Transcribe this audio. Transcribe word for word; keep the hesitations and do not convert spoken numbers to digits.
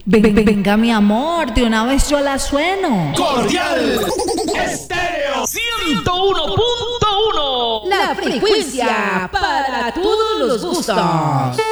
Ven- ven- venga, mi amor, de una vez yo la sueno. Cordial Estéreo ciento uno punto uno. La frecuencia para todos los gustos.